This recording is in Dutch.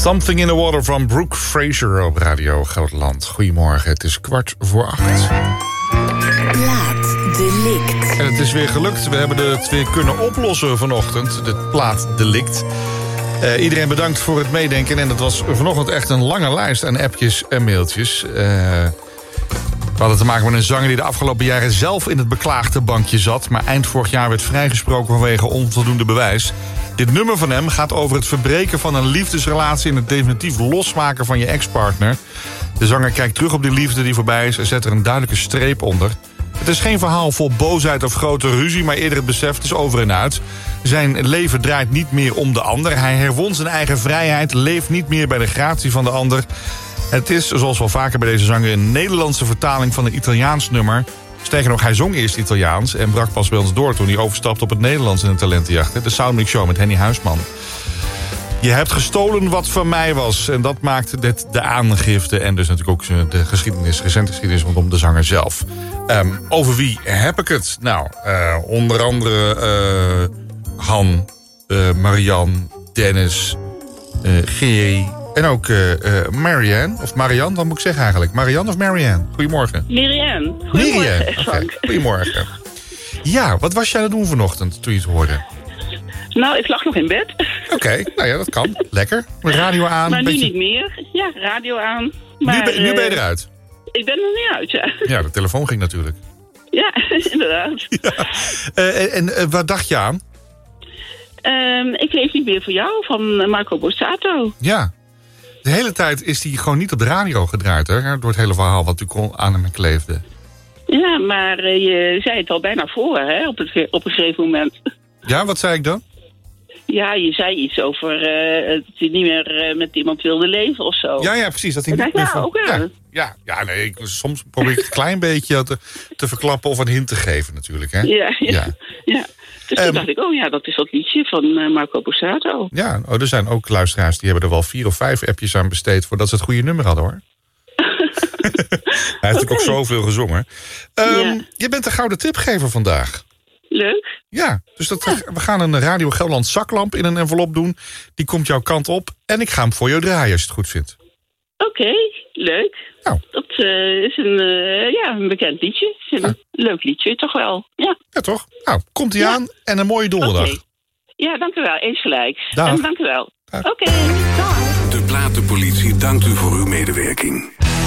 Something in the Water van Brooke Fraser op Radio Gelderland. Goedemorgen, het is 7:15. Plaatdelict. En het is weer gelukt. We hebben het weer kunnen oplossen vanochtend. Het plaatdelict. Iedereen bedankt voor het meedenken. En dat was vanochtend echt een lange lijst aan appjes en mailtjes. We hadden te maken met een zanger die de afgelopen jaren zelf in het beklaagde bankje zat. Maar eind vorig jaar werd vrijgesproken vanwege onvoldoende bewijs. Dit nummer van hem gaat over het verbreken van een liefdesrelatie en het definitief losmaken van je ex-partner. De zanger kijkt terug op die liefde die voorbij is en zet er een duidelijke streep onder. Het is geen verhaal vol boosheid of grote ruzie, maar eerder het besef, het is over en uit. Zijn leven draait niet meer om de ander. Hij herwon zijn eigen vrijheid, leeft niet meer bij de gratie van de ander. Het is, zoals wel vaker bij deze zanger, een Nederlandse vertaling van een Italiaans nummer. Sterker nog, hij zong eerst Italiaans en brak pas bij ons door toen hij overstapte op het Nederlands in een talentenjacht. De Soundmix Show met Henny Huisman. Je hebt gestolen wat van mij was. En dat maakt dit de aangifte en dus natuurlijk ook de geschiedenis, recente geschiedenis rondom de zanger zelf. Over wie heb ik het? Nou, onder andere Han, Marianne, Dennis, Gerry en ook Marianne. Of Marianne, wat moet ik zeggen eigenlijk? Marianne of Marianne? Goedemorgen. Marianne. Goedemorgen, okay. Goedemorgen. Ja, wat was jij aan het doen vanochtend toen je het hoorde? Nou, ik lag nog in bed. Oké, nou ja, dat kan. Lekker. Met radio aan. Maar nu niet meer. Ja, radio aan. Maar, nu ben je eruit? Ik ben er niet uit, ja. Ja, de telefoon ging natuurlijk. Ja, inderdaad. Ja. En wat dacht je aan? Ik leef niet meer voor jou, van Marco Borsato. Ja. De hele tijd is hij gewoon niet op de radio gedraaid, hè? Door het hele verhaal wat natuurlijk aan hem kleefde. Ja, maar je zei het al bijna voor, hè, op een gegeven moment. Ja, wat zei ik dan? Ja, je zei iets over dat hij niet meer met iemand wilde leven of zo. Ja, precies. Dat hij niet meer ook wel. Ja, nee, soms probeer ik het een klein beetje te verklappen of een hint te geven natuurlijk, hè? Ja. Dus toen dacht ik, dat is dat liedje van Marco Borsato. Ja, er zijn ook luisteraars die hebben er wel 4 of 5 appjes aan besteed voordat ze het goede nummer hadden, hoor. Hij heeft natuurlijk ook zoveel gezongen. Je bent de gouden tipgever vandaag. Leuk. Ja, dus we gaan een Radio Gelderland zaklamp in een envelop doen. Die komt jouw kant op en ik ga hem voor jou draaien als je het goed vindt. Oké, leuk. Nou. Dat is een bekend liedje. Een leuk liedje, toch wel. Ja, toch? Nou, komt ie aan en een mooie donderdag. Okay. Ja, dank u wel. Eens gelijks. Dag. En dank u wel. Oké, dag. De Platenpolitie dankt u voor uw medewerking.